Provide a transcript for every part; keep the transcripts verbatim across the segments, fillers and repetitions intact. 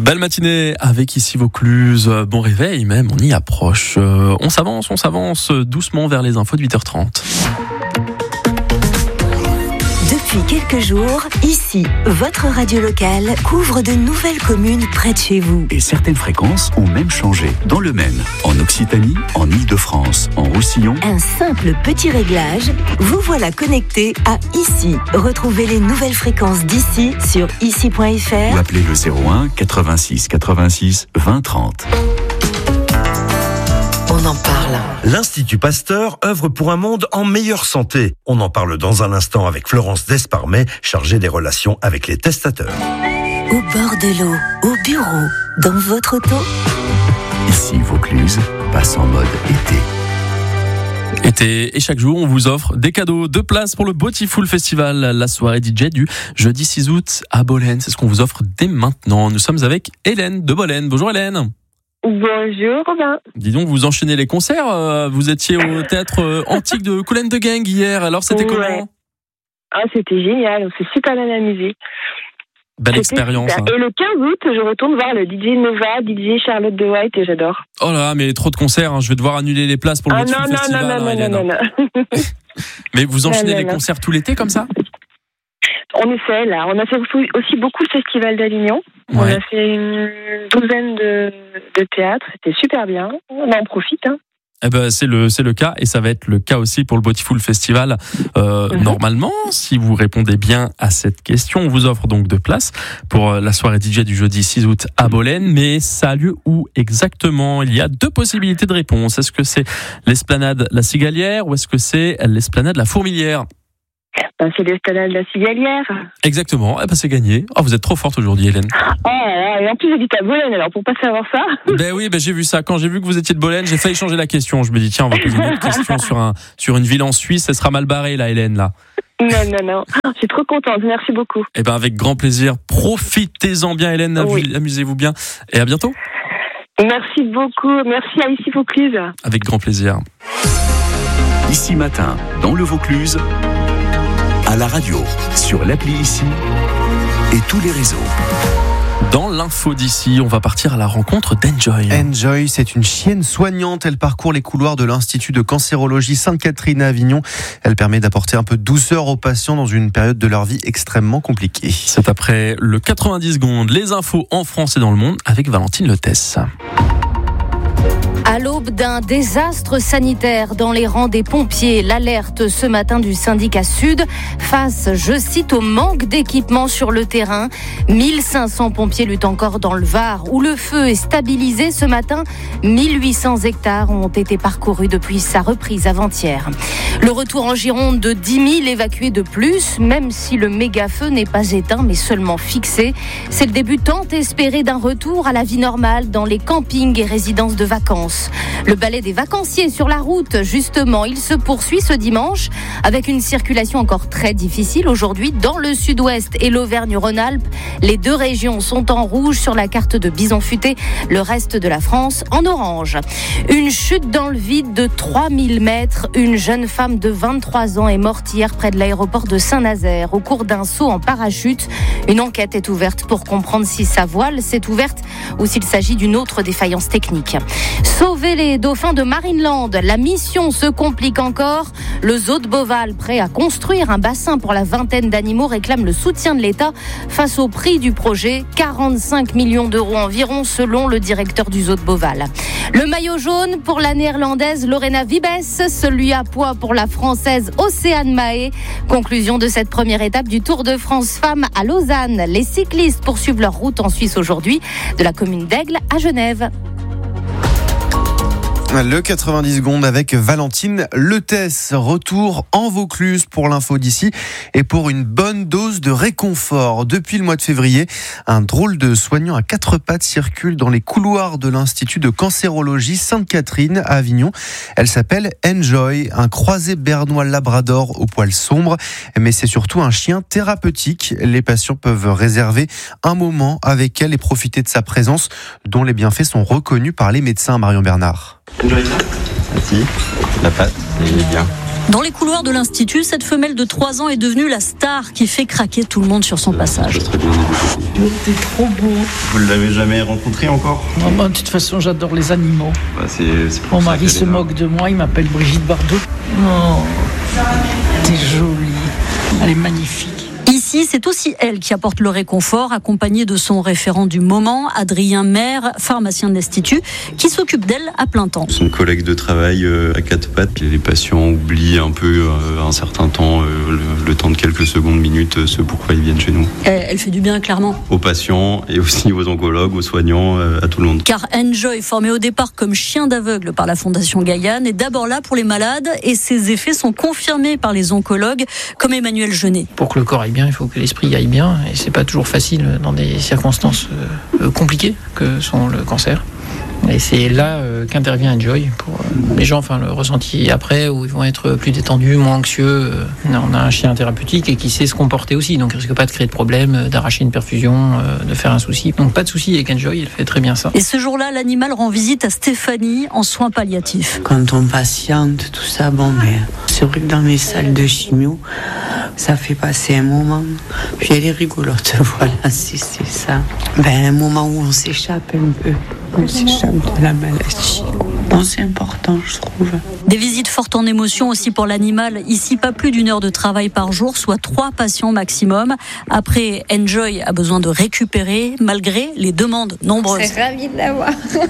Belle matinée avec ici Vaucluse. Bon réveil même, on y approche. Euh, on s'avance, on s'avance doucement vers les infos de huit heures trente. Depuis quelques jours, ici, votre radio locale couvre de nouvelles communes près de chez vous. Et certaines fréquences ont même changé. Dans le Maine, en Occitanie, en Île-de-France, en Roussillon. Un simple petit réglage, vous voilà connecté à Ici. Retrouvez les nouvelles fréquences d'ici sur ici point f r Ou appelez le zéro un quatre-vingt-six quatre-vingt-six vingt trente. On en parle. L'Institut Pasteur œuvre pour un monde en meilleure santé. On en parle dans un instant avec Florence Desparmet, chargée des relations avec les testateurs. Au bord de l'eau, au bureau, dans votre auto. Ici Vaucluse passe en mode été. Été et chaque jour, on vous offre des cadeaux, deux places pour le Beautiful Festival, la soirée D J du jeudi six août à Bolène. C'est ce qu'on vous offre dès maintenant. Nous sommes avec Hélène de Bolène. Bonjour Hélène. Bonjour Robin. Dis donc, vous enchaînez les concerts. Vous étiez au théâtre antique de Kool and the Gang hier. Alors, c'était Ouais. comment ? Ah, c'était génial. On s'est super bien amusé. Belle C'était expérience. super. Hein. Et le quinze août, je retourne voir le D J Nova, D J Charlotte de White et j'adore. Oh là là, mais trop de concerts. Hein. Je vais devoir annuler les places pour le Ah Beautiful non, non, Festival. non, hein, non, non, Hélène. non, non, non. Mais vous enchaînez Non, non, les non. concerts tout l'été comme ça ? On essaie là. On a fait aussi beaucoup le Festival d'Avignon. On Ouais. a fait une douzaine de, de théâtres. C'était super bien. On en profite. Hein. Eh ben, c'est le, c'est le cas et ça va être le cas aussi pour le Beautiful Festival. Euh, Mhm. Normalement, si vous répondez bien à cette question, on vous offre donc deux places pour euh, la soirée D J du jeudi six août à Bolène. Mais ça a lieu où exactement ? Il y a deux possibilités de réponse. Est-ce que c'est l'esplanade La Cigalière ou est-ce que c'est l'esplanade La Fourmilière ? Ben, c'est l'Esplanade de la Cigalière. Exactement. Eh ben, c'est gagné. Oh, vous êtes trop forte aujourd'hui, Hélène. Oh là là, et en plus j'habite à Bolène, alors pour pas savoir ça. Ben oui, ben j'ai vu ça. Quand j'ai vu que vous étiez de Bolène, j'ai failli changer la question. Je me dis, tiens, on va poser une autre question sur, un, sur une ville en Suisse. Elle sera mal barrée, là, Hélène, là. Non, non, non. Je suis trop contente. Merci beaucoup. Eh ben, avec grand plaisir. Profitez-en bien, Hélène. Oui. Amusez-vous bien. Et à bientôt. Merci beaucoup. Merci à Ici Vaucluse. Avec grand plaisir. Ici matin, dans le Vaucluse, à la radio, sur l'appli Ici et tous les réseaux. Dans l'info d'ici, on va partir à la rencontre d'Enjoy. Enjoy, c'est une chienne soignante. Elle parcourt les couloirs de l'Institut de cancérologie Sainte-Catherine à Avignon. Elle permet d'apporter un peu de douceur aux patients dans une période de leur vie extrêmement compliquée. C'est après le quatre-vingt-dix secondes. Les infos en France et dans le monde avec Valentine Lotès. À l'aube d'un désastre sanitaire dans les rangs des pompiers, l'alerte ce matin du syndicat Sud face, je cite, au manque d'équipement sur le terrain. mille cinq cents pompiers luttent encore dans le Var où le feu est stabilisé ce matin. mille huit cents hectares ont été parcourus depuis sa reprise avant-hier. Le retour en Gironde de dix mille évacués de plus, même si le méga-feu n'est pas éteint mais seulement fixé. C'est le début tant espéré d'un retour à la vie normale dans les campings et résidences de vacances. Le balai des vacanciers sur la route, justement, il se poursuit ce dimanche avec une circulation encore très difficile aujourd'hui dans le sud-ouest et l'Auvergne-Rhône-Alpes. Les deux régions sont en rouge sur la carte de Bison Futé, le reste de la France en orange. Une chute dans le vide de trois mille mètres. Une jeune femme de vingt-trois ans est morte hier près de l'aéroport de Saint-Nazaire au cours d'un saut en parachute. Une enquête est ouverte pour comprendre si sa voile s'est ouverte ou s'il s'agit d'une autre défaillance technique. Sauver les dauphins de Marineland, la mission se complique encore. Le zoo de Beauval, prêt à construire un bassin pour la vingtaine d'animaux, réclame le soutien de l'État face au prix du projet, quarante-cinq millions d'euros environ selon le directeur du zoo de Beauval. Le maillot jaune pour la néerlandaise Lorena Wiebes, celui à poids pour la française Océane Mahé. Conclusion de cette première étape du Tour de France Femmes à Lausanne. Les cyclistes poursuivent leur route en Suisse aujourd'hui, de la commune d'Aigle à Genève. Le quatre-vingt-dix secondes avec Valentine Lotès. Retour en Vaucluse pour l'info d'ici et pour une bonne dose de réconfort. Depuis le mois de février, un drôle de soignant à quatre pattes circule dans les couloirs de l'Institut de cancérologie Sainte-Catherine à Avignon. Elle s'appelle Enjoy, un croisé bernois labrador au poil sombre, mais c'est surtout un chien thérapeutique. Les patients peuvent réserver un moment avec elle et profiter de sa présence, dont les bienfaits sont reconnus par les médecins. Marion Bernard. Enjoy ça. Assis, la patte, et il est bien. Dans les couloirs de l'Institut, cette femelle de trois ans est devenue la star qui fait craquer tout le monde sur son passage. T'es trop beau. Vous ne l'avez jamais rencontré encore ? Non, bah, de toute façon, j'adore les animaux. Bah, c'est, c'est Mon mari se moque de moi, il m'appelle Brigitte Bardot. Oh, t'es jolie. Elle est magnifique. Ici, c'est aussi elle qui apporte le réconfort, accompagnée de son référent du moment, Adrien Maire, pharmacien de l'Institut, qui s'occupe d'elle à plein temps. Son collègue de travail euh, à quatre pattes. Les patients oublient un peu euh, un certain temps, euh, le, le temps de quelques secondes, minutes, euh, ce pourquoi ils viennent chez nous. Elle, elle fait du bien, clairement. Aux patients et aussi aux oncologues, aux soignants, euh, à tout le monde. Car Enjoy, formé au départ comme chien d'aveugle par la Fondation Gaïa, est d'abord là pour les malades et ses effets sont confirmés par les oncologues, comme Emmanuel Jeunet. Pour que le corps aille bien, il faut que l'esprit aille bien, et c'est pas toujours facile dans des circonstances euh, compliquées que sont le cancer. Et c'est là euh, qu'intervient Enjoy pour euh, les gens, enfin le ressenti après, où ils vont être plus détendus, moins anxieux. Euh, on a un chien thérapeutique et qui sait se comporter aussi, donc il risque pas de créer de problème, d'arracher une perfusion, euh, de faire un souci. Donc pas de souci avec Enjoy, il fait très bien ça. Et ce jour-là, l'animal rend visite à Stéphanie en soins palliatifs. Quand on patiente, tout ça, bon, mais c'est vrai que dans mes salles de chimio, ça fait passer un moment. Puis elle est rigolote, voilà, si c'est ça. Ben, un moment où on s'échappe un peu. On s'échappe de la maladie. Bon, c'est important, je trouve. Des visites fortes en émotion aussi pour l'animal. Ici, pas plus d'une heure de travail par jour, soit trois patients maximum. Après, Enjoy a besoin de récupérer, malgré les demandes nombreuses. Je serais ravie de la voir.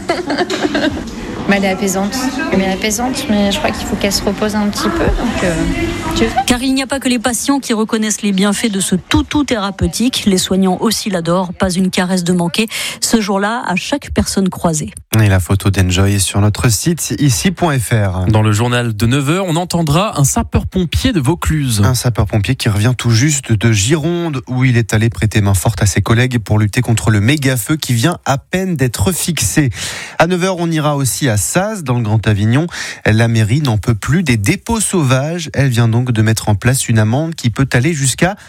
Mais elle est apaisante. Elle est apaisante, mais je crois qu'il faut qu'elle se repose un petit peu. Donc, euh, tu veux ? Car il n'y a pas que les patients qui reconnaissent les bienfaits de ce toutou thérapeutique. Les soignants aussi l'adorent. Pas une caresse de manquer. Ce jour-là, à chaque personne croisée. Et la photo d'Enjoy est sur notre site ici point f r. Dans le journal de neuf heures, on entendra un sapeur-pompier de Vaucluse. Un sapeur-pompier qui revient tout juste de Gironde, où il est allé prêter main forte à ses collègues pour lutter contre le méga-feu qui vient à peine d'être fixé. À neuf heures, on ira aussi à Saz, dans le Grand Avignon. La mairie n'en peut plus des dépôts sauvages. Elle vient donc de mettre en place une amende qui peut aller jusqu'à